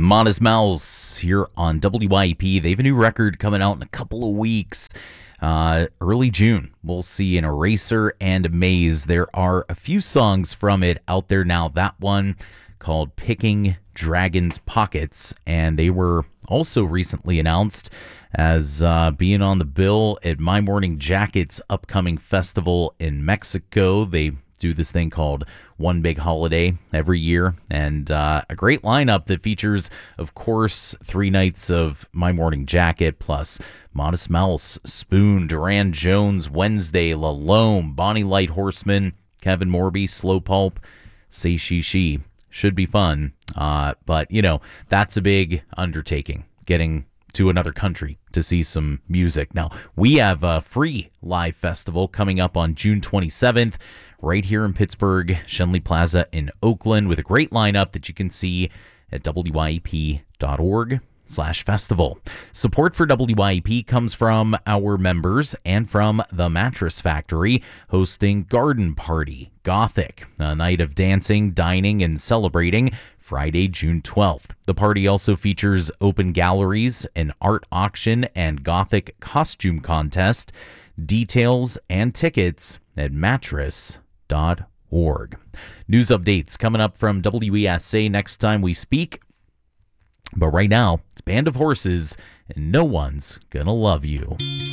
Modest Mouse here on WYP. They have a new record coming out in a couple of weeks. Early June, we'll see an Eraser and a Maze. There are a few songs from it out there now. That one called Picking Dragon's Pockets, and they were also recently announced as being on the bill at My Morning Jacket's upcoming festival in Mexico. They do this thing called One Big Holiday every year, and a great lineup that features, of course, 3 nights of My Morning Jacket, plus Modest Mouse, Spoon, Duran Jones, Wednesday, Lalome, Bonnie Light Horseman, Kevin Morby, Slow Pulp, Say She. Should be fun, but, you know, that's a big undertaking, getting to another country to see some music. Now, we have a free live festival coming up on June 27th, right here in Pittsburgh, Schenley Plaza in Oakland, with a great lineup that you can see at wyep.org/festival. Support for WYEP comes from our members and from The Mattress Factory, hosting Garden Party Gothic, a night of dancing, dining, and celebrating, Friday, June 12th. The party also features open galleries, an art auction, and Gothic costume contest. Details and tickets at mattress.org. News updates coming up from WESA next time we speak. But right now, it's Band of Horses, and No One's Gonna Love You.